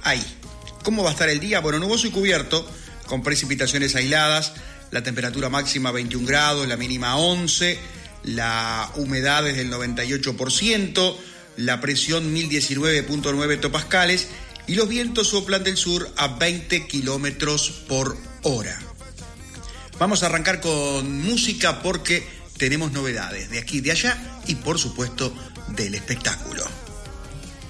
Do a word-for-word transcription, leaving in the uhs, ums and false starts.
ahí. ¿Cómo va a estar el día? Bueno, nuboso y cubierto, con precipitaciones aisladas, la temperatura máxima veintiún grados, la mínima once, la humedad es del noventa y ocho por ciento, la presión mil diecinueve punto nueve hectopascales y los vientos soplan del sur a veinte kilómetros por hora. Vamos a arrancar con música porque tenemos novedades de aquí y de allá y por supuesto del espectáculo.